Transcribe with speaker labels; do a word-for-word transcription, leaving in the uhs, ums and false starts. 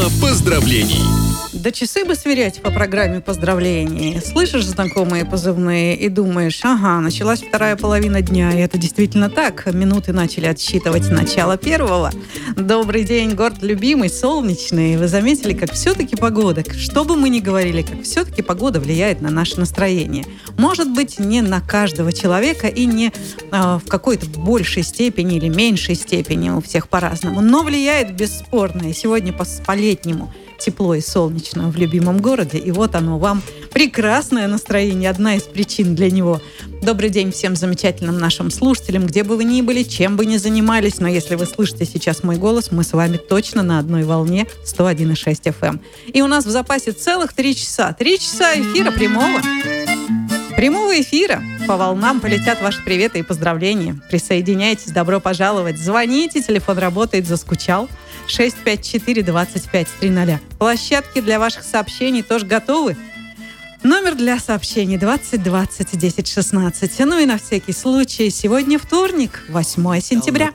Speaker 1: Программа поздравлений.
Speaker 2: Да часы бы сверять по программе поздравлений. Слышишь знакомые позывные и думаешь, ага, началась вторая половина дня, и это действительно так. Минуты начали отсчитывать начало первого. Добрый день, город любимый, солнечный. Вы заметили, как все-таки погода, что бы мы ни говорили, как все-таки погода влияет на наше настроение. Может быть, не на каждого человека и не э, в какой-то большей степени или меньшей степени, у всех по-разному, но влияет бесспорно. И сегодня по- по-летнему тепло и солнечно в любимом городе. И вот оно вам. Прекрасное настроение. Одна из причин для него. Добрый день всем замечательным нашим слушателям, где бы вы ни были, чем бы ни занимались. Но если вы слышите сейчас мой голос, мы с вами точно на одной волне сто один и шесть эф эм. И у нас в запасе целых три часа. Три часа эфира прямого. Прямого эфира. По волнам полетят ваши приветы и поздравления. Присоединяйтесь, добро пожаловать. Звоните, телефон работает, заскучал. шесть пять четыре двадцать пять тридцать. Площадки для ваших сообщений тоже готовы? Номер для сообщений двадцать двадцать десять шестнадцать. Ну и на всякий случай, сегодня вторник, восьмое сентября.